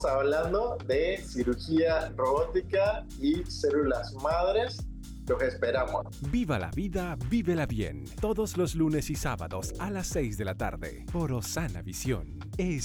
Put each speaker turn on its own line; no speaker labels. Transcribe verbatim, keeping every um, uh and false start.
hablando de cirugía robótica y células madres. Los esperamos.
Viva la vida, vívela bien. Todos los lunes y sábados a las seis de la tarde por Osana Visión. Es